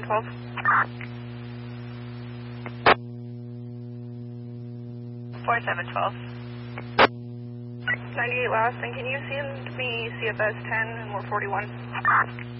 4712. 4712. 98 last, and can you send me CFS 10 and we're 41?